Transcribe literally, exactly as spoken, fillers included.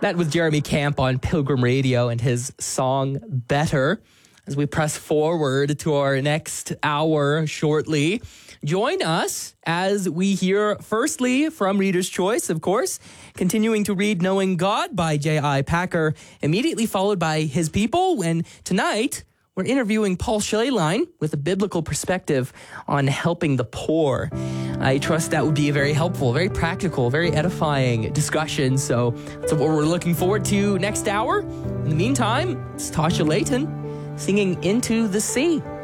That was Jeremy Camp on Pilgrim Radio and his song Better. As we press forward to our next hour shortly, join us as we hear firstly from Reader's Choice, of course, continuing to read Knowing God by J I Packer, immediately followed by His People. And tonight, we're interviewing Paul Schleierlein with a biblical perspective on helping the poor. I trust that would be a very helpful, very practical, very edifying discussion. So that's what we're looking forward to next hour. In the meantime, it's Tasha Layton singing Into the Sea.